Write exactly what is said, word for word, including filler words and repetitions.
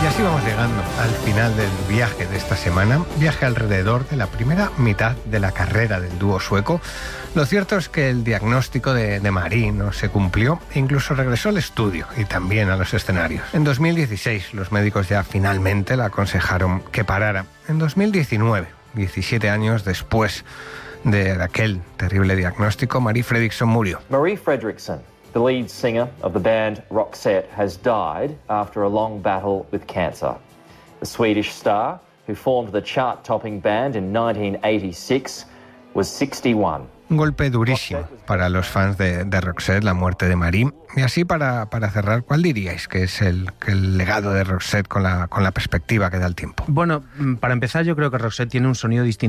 así vamos llegando al final del viaje de esta semana, viaje alrededor de la primera mitad de la carrera del dúo sueco. Lo cierto es que el diagnóstico de, de Marie no se cumplió e incluso regresó al estudio y también a los escenarios. En dos mil dieciséis los médicos ya finalmente le aconsejaron que parara. En dos mil diecinueve, diecisiete años después de, de aquel terrible diagnóstico, Marie Fredriksson murió. Marie Fredriksson, the lead singer of the band Roxette, has died after a long battle with cancer. The Swedish star, who formed the chart-topping band in nineteen eighty-six, was sixty-one. Un golpe durísimo para los fans de, de Roxette, la muerte de Marie. Y así, para, para cerrar, ¿cuál diríais que es el, que el legado de Roxette con la, con la perspectiva que da el tiempo? Bueno, para empezar, yo creo que Roxette tiene un sonido distinto